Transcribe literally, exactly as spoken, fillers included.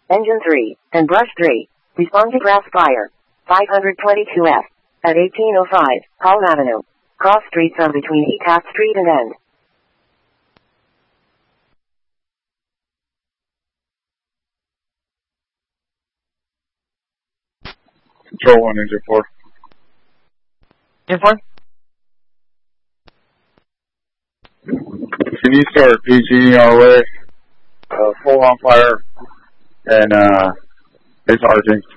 Engine three, and Brush three. Respond to grass fire. five twenty-two F. At eighteen oh five, Palm Avenue. Cross street zone between E Taft Street and End. Control one, engine four. Engine four? Can you start P G our way? Uh, full on fire and uh, it's arcing.